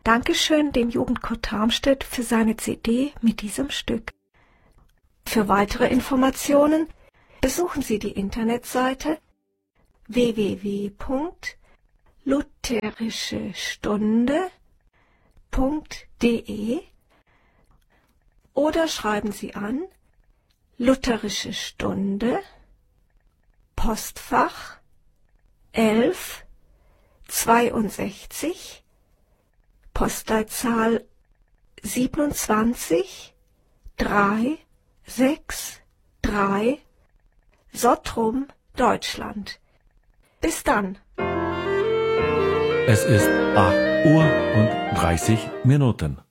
Dankeschön dem Jugendchor Tarmstedt für seine CD mit diesem Stück. Für weitere Informationen besuchen Sie die Internetseite www.lutherischestunde.de oder schreiben Sie an Lutherische Stunde, Postfach 11 62, Postleitzahl 27 363, Sottrum, Deutschland. Bis dann. Es ist 8:30 Uhr.